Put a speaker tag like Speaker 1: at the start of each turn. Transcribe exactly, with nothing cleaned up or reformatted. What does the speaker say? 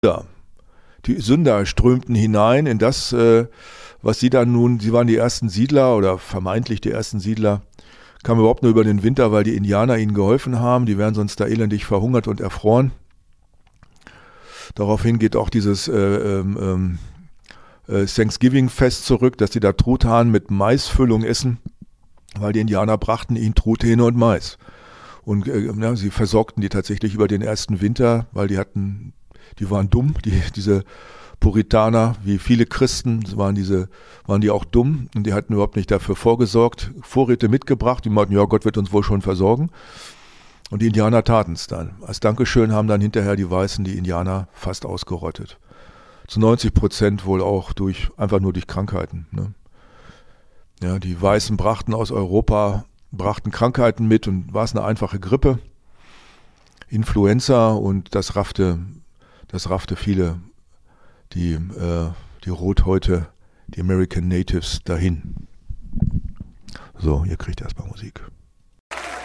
Speaker 1: Ja, die Sünder strömten hinein in das, äh, was sie dann nun, sie waren die ersten Siedler oder vermeintlich die ersten Siedler, kamen überhaupt nur über den Winter, weil die Indianer ihnen geholfen haben. Die wären sonst da elendig verhungert und erfroren. Daraufhin geht auch dieses äh, ähm, äh, Thanksgiving-Fest zurück, dass die da Truthahn mit Maisfüllung essen, weil die Indianer brachten ihnen Truthähne und Mais. Und äh, ja, sie versorgten die tatsächlich über den ersten Winter, weil die hatten, die waren dumm, die, diese Puritaner, wie viele Christen, waren diese, waren die auch dumm und die hatten überhaupt nicht dafür vorgesorgt, Vorräte mitgebracht, die meinten, ja, Gott wird uns wohl schon versorgen. Und die Indianer taten es dann. Als Dankeschön haben dann hinterher die Weißen die Indianer fast ausgerottet. Zu neunzig Prozent wohl auch durch, einfach nur durch Krankheiten. Ne? Ja, die Weißen brachten aus Europa, brachten Krankheiten mit und war es eine einfache Grippe, Influenza und das raffte, das raffte viele, die, äh, die Rothäute, die American Natives dahin. So, ihr kriegt erstmal Musik.